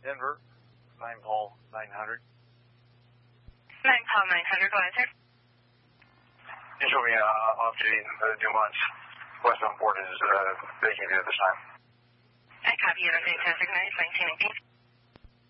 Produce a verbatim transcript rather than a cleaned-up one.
Denver, nine Paul nine hundred. nine Paul nine hundred, go ahead, sir. You show me uh, off J uh, Dumont's westbound port is uh, vacant at this time. I copy you. Fantastic. nineteen nineteen.